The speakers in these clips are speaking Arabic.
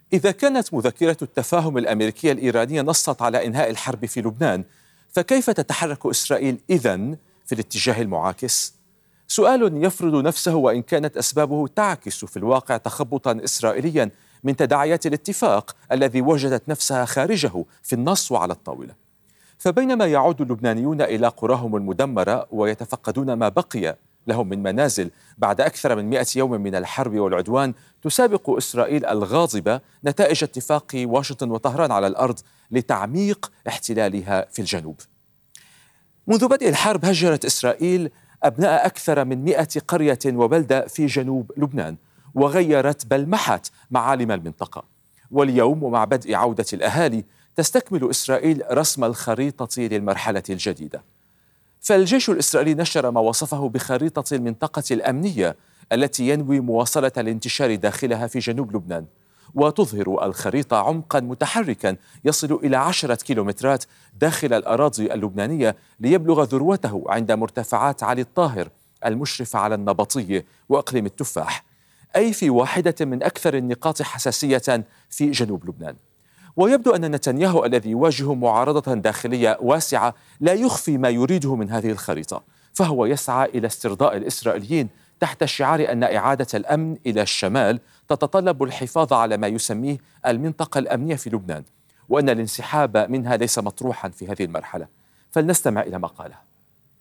إذا كانت مذكرة التفاهم الأمريكية الإيرانية نصت على إنهاء الحرب في لبنان، فكيف تتحرك إسرائيل إذن في الاتجاه المعاكس؟ سؤال يفرض نفسه، وإن كانت أسبابه تعكس في الواقع تخبطا إسرائيليا من تداعيات الاتفاق الذي وجدت نفسها خارجه في النص وعلى الطاولة. فبينما يعود اللبنانيون إلى قراهم المدمرة ويتفقدون ما بقي لهم من منازل بعد أكثر من 100 يوم من الحرب والعدوان، تسابق إسرائيل الغاضبة نتائج اتفاق واشنطن وطهران على الأرض لتعميق احتلالها في الجنوب. منذ بدء الحرب هجرت إسرائيل أبناء أكثر من 100 قرية وبلدة في جنوب لبنان، وغيرت بل محت معالم المنطقة. واليوم ومع بدء عودة الأهالي تستكمل إسرائيل رسم الخريطة للمرحلة الجديدة. فالجيش الإسرائيلي نشر ما وصفه بخريطة المنطقة الأمنية التي ينوي مواصلة الانتشار داخلها في جنوب لبنان، وتظهر الخريطة عمقا متحركا يصل إلى 10 كيلومترات داخل الأراضي اللبنانية، ليبلغ ذروته عند مرتفعات علي الطاهر المشرفة على النبطية وأقليم التفاح، أي في واحدة من أكثر النقاط حساسية في جنوب لبنان. ويبدو أن نتنياهو الذي يواجه معارضة داخلية واسعة لا يخفي ما يريده من هذه الخريطة، فهو يسعى إلى استرضاء الإسرائيليين تحت شعار أن إعادة الأمن إلى الشمال تتطلب الحفاظ على ما يسميه المنطقة الأمنية في لبنان، وأن الانسحاب منها ليس مطروحا في هذه المرحلة. فلنستمع إلى ما قاله.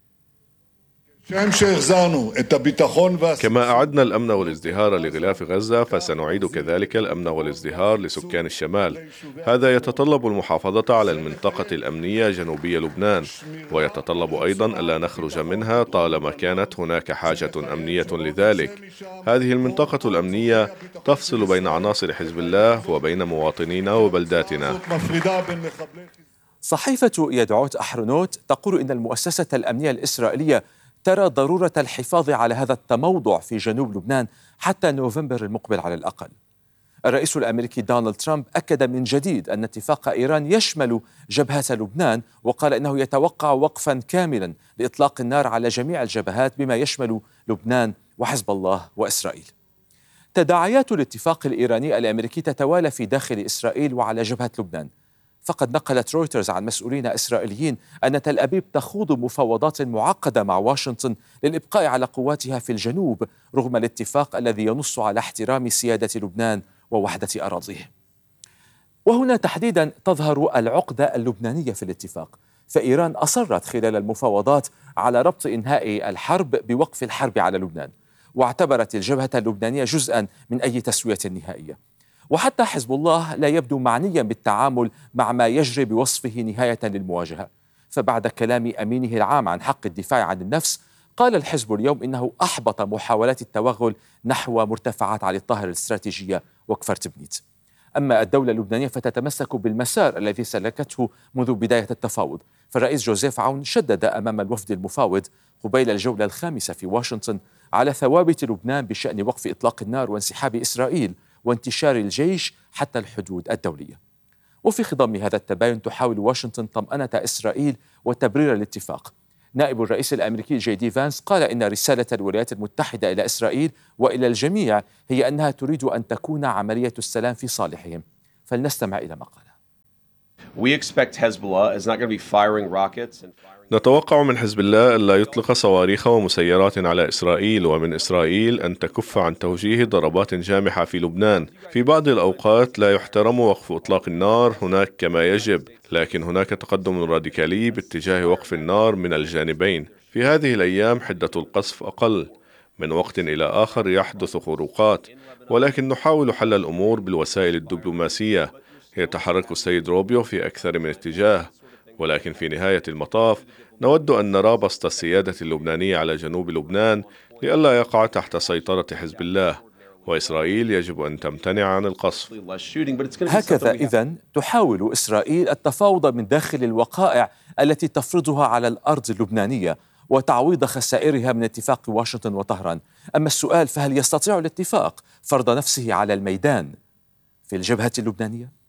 كما أعدنا الأمن والازدهار لغلاف غزة، فسنعيد كذلك الأمن والازدهار لسكان الشمال. هذا يتطلب المحافظة على المنطقة الأمنية جنوبي لبنان، ويتطلب أيضا ألا نخرج منها طالما كانت هناك حاجة أمنية لذلك. هذه المنطقة الأمنية تفصل بين عناصر حزب الله وبين مواطنينا وبلداتنا. صحيفة يدعوت أحرنوت تقول إن المؤسسة الأمنية الإسرائيلية ترى ضرورة الحفاظ على هذا التموضع في جنوب لبنان حتى نوفمبر المقبل على الأقل. الرئيس الأمريكي دونالد ترامب أكد من جديد أن اتفاق إيران يشمل جبهة لبنان، وقال إنه يتوقع وقفا كاملا لإطلاق النار على جميع الجبهات بما يشمل لبنان وحزب الله وإسرائيل. تداعيات الاتفاق الإيراني الأمريكي تتوالى في داخل إسرائيل وعلى جبهة لبنان. فقد نقلت رويترز عن مسؤولين إسرائيليين أن تل أبيب تخوض مفاوضات معقدة مع واشنطن للإبقاء على قواتها في الجنوب رغم الاتفاق الذي ينص على احترام سيادة لبنان ووحدة أراضيه. وهنا تحديدا تظهر العقدة اللبنانية في الاتفاق، فإيران أصرت خلال المفاوضات على ربط إنهاء الحرب بوقف الحرب على لبنان، واعتبرت الجبهة اللبنانية جزءا من أي تسوية نهائية. وحتى حزب الله لا يبدو معنيا بالتعامل مع ما يجري بوصفه نهاية للمواجهة. فبعد كلام أمينه العام عن حق الدفاع عن النفس، قال الحزب اليوم إنه أحبط محاولات التوغل نحو مرتفعات علي الطاهر الاستراتيجية وكفر تبنيت. أما الدولة اللبنانية فتتمسك بالمسار الذي سلكته منذ بداية التفاوض. فالرئيس جوزيف عون شدد أمام الوفد المفاوض قبيل الجولة الخامسة في واشنطن على ثوابت لبنان بشأن وقف إطلاق النار وانسحاب إسرائيل وانتشار الجيش حتى الحدود الدولية. وفي خضم هذا التباين تحاول واشنطن طمأنة إسرائيل وتبرير الاتفاق. نائب الرئيس الأمريكي جي دي فانس قال إن رسالة الولايات المتحدة إلى إسرائيل وإلى الجميع هي أنها تريد أن تكون عملية السلام في صالحهم. فلنستمع إلى ما قال. نتوقع من حزب الله ألا يطلق صواريخ ومسيرات على إسرائيل، ومن إسرائيل أن تكف عن توجيه ضربات جامحة في لبنان. في بعض الأوقات لا يحترم وقف إطلاق النار هناك كما يجب، لكن هناك تقدم راديكالي باتجاه وقف النار من الجانبين. في هذه الأيام حدة القصف أقل، من وقت إلى آخر يحدث خروقات، ولكن نحاول حل الأمور بالوسائل الدبلوماسية. يتحرك السيد روبيو في أكثر من اتجاه، ولكن في نهاية المطاف نود أن نرى بسط السيادة اللبنانية على جنوب لبنان لئلا يقع تحت سيطرة حزب الله، وإسرائيل يجب أن تمتنع عن القصف. هكذا إذن تحاول إسرائيل التفاوض من داخل الوقائع التي تفرضها على الأرض اللبنانية وتعويض خسائرها من اتفاق واشنطن وطهران. أما السؤال، فهل يستطيع الاتفاق فرض نفسه على الميدان في الجبهة اللبنانية؟